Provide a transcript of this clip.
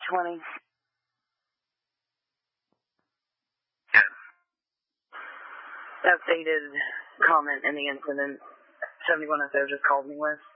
20. Yes. Updated comment in the incident 71SO just called me with.